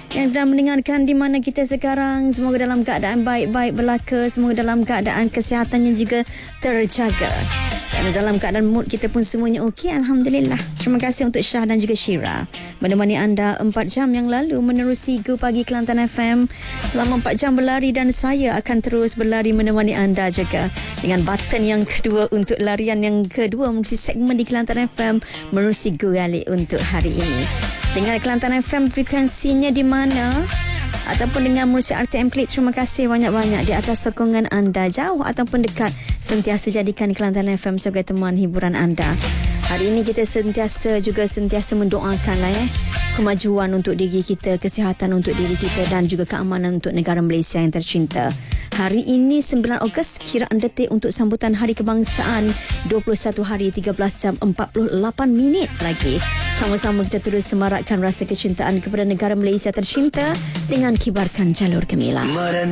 yang sedang mendengarkan di mana kita sekarang. Semoga dalam keadaan baik-baik belaka. Semoga dalam keadaan kesihatannya juga terjaga. Dan dalam keadaan mood kita pun semuanya okey. Alhamdulillah. Terima kasih untuk Syah dan juga Syira menemani anda 4 jam yang lalu menerusi Go Pagi Kelantan FM. Selama 4 jam berlari dan saya akan terus berlari menemani anda juga dengan button yang kedua untuk larian yang kedua menerusi segmen di Kelantan FM menerusi Go Gali untuk hari ini. Dengar Kelantan FM frekuensinya di mana ataupun dengan menerusi RTM Klik. Terima kasih banyak-banyak di atas sokongan anda jauh ataupun dekat. Sentiasa jadikan Kelantan FM sebagai teman hiburan anda. Hari ini kita sentiasa mendoakan kemajuan untuk diri kita, kesihatan untuk diri kita dan juga keamanan untuk negara Malaysia yang tercinta. Hari ini 9 Ogos, kiraan detik untuk sambutan Hari Kebangsaan. 21 hari 13 jam 48 minit lagi. Sama-sama kita terus semarakkan rasa kecintaan kepada negara Malaysia tercinta dengan kibarkan jalur gemilang.